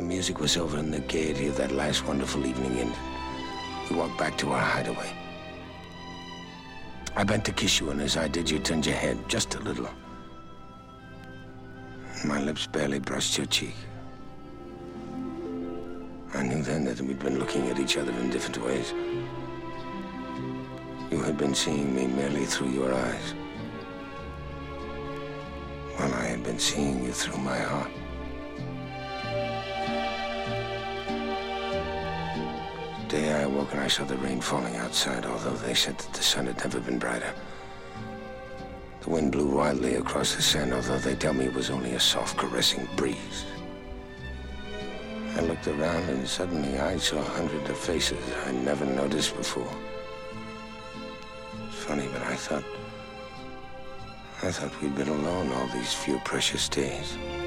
music was over and the gaiety of that last wonderful evening ended, we walked back to our hideaway. I bent to kiss you, and as I did, you turned your head just a little. My lips barely brushed your cheek. I knew then that we'd been looking at each other in different ways. You had been seeing me merely through your eyes, while I had been seeing you through my heart. The day I awoke and I saw the rain falling outside, although they said that the sun had never been brighter. The wind blew wildly across the sand, although they tell me it was only a soft, caressing breeze. I looked around and suddenly I saw hundreds of faces I never noticed before. It's funny, but I thought we'd been alone all these few precious days.